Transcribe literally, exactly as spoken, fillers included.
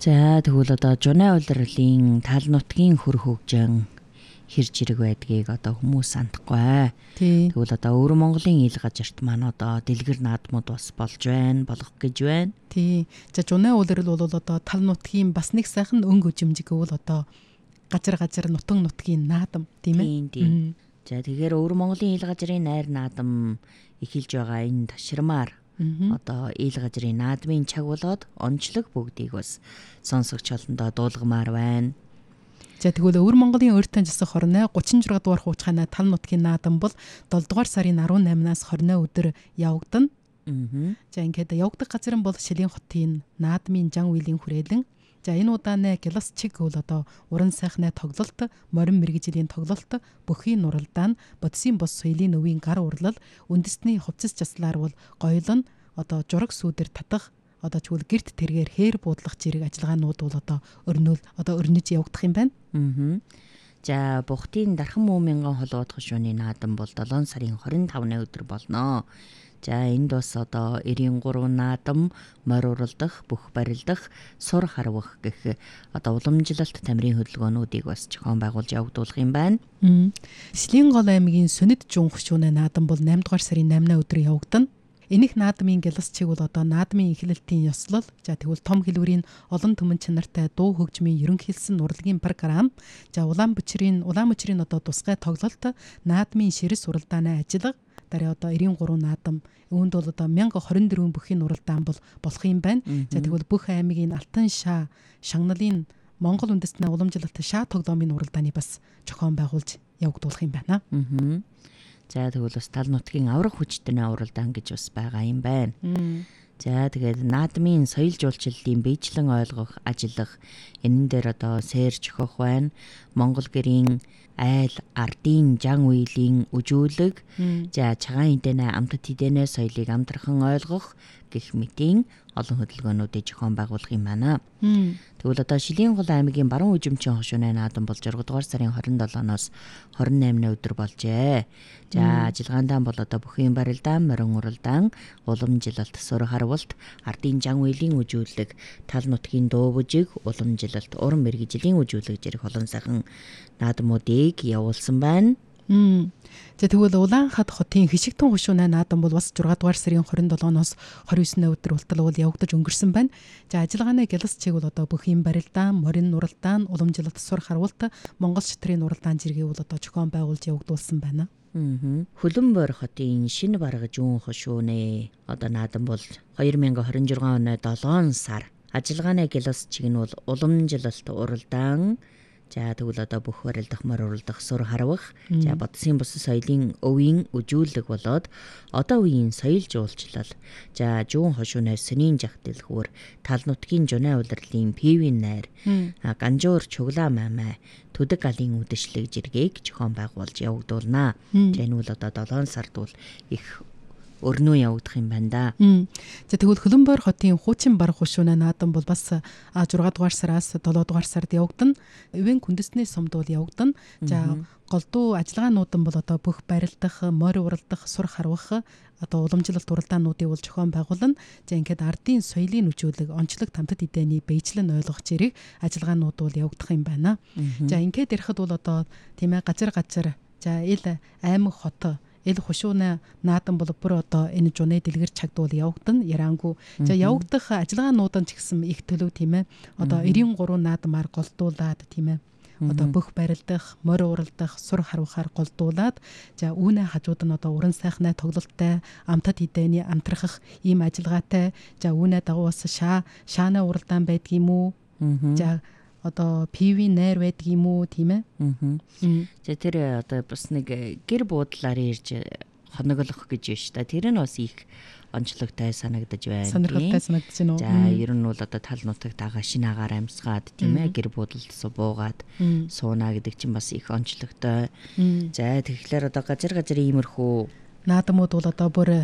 За тэгвэл одоо Жунаа улирлын тал нутгийн хөр хөгжин хэр жирэг байдгийг одоо хүмүүс сандахгүй. Тэгвэл одоо Өвөр Монголын ил газарт маань одоо дэлгэр наадмууд бас болж байна, болох гэж байна. Тий. За Жунаа улирал бол одоо тал нутгийн бас нэг сайхан өнгө үжимжиг бол одоо газар газар нутаг нутгийн наадам тийм ээ. Тийм. За тэгэхээр Өвөр Монголын ил газрын найр наадам эхэлж байгаа энэ ташрамаар одоо ил газрын наадмын чаг болоод онцлог бүгдийг бас сонсогч олондоо дуулгамаар байна. За тэгвэл Өвөр Монголын өөртөө засах хорноо гучин зураг дугаар хуучгааны тал нутгийн наадам бол долоо дугаар сарын арван наймнаас хорноо өдөр явагдана. За ингээд явагдах газар нь бол Шилийн хотын наадмын жан үеийн хүрээлэн. За энэ удааны Гялас чиг бол одоо уран сайхны тоглолт, морин мэргэжлийн тоглолт, бүхий нуралдаан, бодисын бос соёлын өвийн гар урлал, үндэсний хувцас заслаар бол гоёлон одоо жураг сүүдэр татах одоо чүл гэрт тэргээр хээр буудлах зэрэг ажиллагаанууд бол одоо өрнөл одоо өрнөж явагдах юм байна. Аа. За Бухтын Дархан Мөмингэн холбоот хошууны наадам бол долоо сарын хорин тавны өдөр болно. За энд бас одоо эрийн гурван наадам, морь уралдах, бүх барилдах, сур харвах гэх одоо уламжлалт тамирын хөдөлгөөнүүдийг бас зохион байгуулж явагдуулах юм байна. Шилийн гол аймгийн Сүнэд Жун хошууны наадам бол наймдугаар сарын наймны өдөр явагдана. Энэх наадмын Гялас чиг бол одоо наадмын эхлэлтийн ёслол, за тэгвэл том хэлбэрийн олон түмэн чанартай дуу хөгжмийн ерөнхийлсэн урлагийн програм, за улаан бүчрийн улаан бүчрийн одоо тусгай тоглолт, наадмын ширэс уралдааны ажиллага, дараа одоо эрийн гурван наадам, үүнд бол одоо мянга хорин дөрвөн бүхий уралдаан бол болох юм байна. За тэгвэл бүх аймгийн алтан шаа, шагналын Монгол үндэстний уламжлалт шаа тоглоомын уралдааны бас зохион байгуулж явагдуулах юм байна. Аа. За тэгвэл бас тал нутгийн аврах хүчтэйний уралдаан гэж бас байгаа юм байна. За тэгээд наадмын соёл жуулчлалын биечлэн ойлгох, ажиллах энэ дээр одоо сээр зохиох байна. Монгол гэрийн айл, ардын жан үеийн үжүүлэг, за цагаан эдэнэ амтд эдэнэ соёлыг амтархан ойлгох гэх мэтийн олон хөдөлгөөнүүдийг зохион байгуулах юм байна. Тэгвэл одоо Шилийн гол аймгийн баруун үжимчин хошууны наадам бол зураг дугаар сарын хорин долооноос хорин наймны өдөр болжээ. За ажиллагаандаа бол одоо бүхий барилдаан, морин уралдаан, уламжлалт, сур харвалт, ардын жан үеийн үжүүлэг, тал нутгийн дуу бүжиг, уламжлалт, уран мэргэжлийн үжүүлэг зэрэг олон сайхан наадмуудыг явуулсан байна. Мм. За тэгвэл Улаанхад хотын Хишигтэн хошууны наадам бол бас зураг дугаар сарын хорин долооноос хорин есүний өдөр ултал бол явагдаж өнгөрсөн байна. За ажиллагааны Гялас чиг бол одоо бүхий барилдаан, морин уралдаан, уламжлалт, сур харвалт, Монгол шитрийн уралдаан зэргийг бол одоо зохион байгуулж явагдуулсан байна. Аа. Хөлбөмбөр хотын шинэ бараг Жун хошууны одоо наадам бол хоёр мянган хорин жургаан оны долоо сар ажиллагааны Гялас чиг нь бол уламжлалт, уралдаан, за тэгвэл одоо бүх барилдах, морь уралдах, сур харвах, за бодисын бус соёлын өвийн үжүүлэг болоод одоо үеийн соёл жуулчлал, за Жун хошууны Сөнийн жах дэлгүүр, тал нутгийн Жунаа улирлын Пивийн найр, Ганжуур чуглаа мамай, Төдөг галын үдэшлэг зэргийг зохион байгуулж явагдуулнаа. За энэ бол одоо долоо сард бол их өрнөө явагдах юм байна да. За тэгвэл Хөлбөмбөр хотын хуучин бараг хошууны наадам бол бас зураг дугаар сараас долоо дугаар сард явагдана. Өвийн хүндэсний сумд бол явагдана. За голдуу ажиллагаанууд нь бол одоо бүх барилдах, морь уралдах, сур харвах одоо уламжлалт уралдаануудыг бол зохион байгуулна. За ингээд ардын соёлын үжүүлэг, онцлог тамтад эдэний биечлэн ойлгох зэрэг ажиллагаанууд бол явагдах юм байна. За ингээд ярихад бол одоо тийм ээ газар газар за ил аймаг хот ил хошууны наадам бол бүр одоо энэ Жуны дэлгэр чагд бол явагдана ярангүй. За явагдах ажиллагаанууд нь ч гэсэн их төлөв тийм ээ. Одоо эрийн гурван наадмаар голдуулаад тийм ээ. Одоо бүх барилдах, морь уралдах, сур харвахаар голдуулаад за үүнээ хажууд нь одоо уран сайхны тоглолттой, амтад эдэний амтрахах ийм ажиллагаатай. За үүнээ дагуу бас шаа шааны уралдаан байдгийм үү? За одоо Пивийн найр байдаг юм уу тийм ээ? Аа. За тэр одоо бас нэг гэр буудлаар ирж хоноглох гэж байна шүү дээ. Тэр нь бас их онцлогтой санагдаж байна. Сонирхолтой санагдаж байна уу? За ер нь бол одоо тал нутагт ага шинэ агаар амьсгаад тийм ээ гэр буудлд буугаад суунаа гэдэг чинь бас их онцлогтой. За тэгэхээр одоо газар газар иймэрхүү наадамууд бол одоо бүр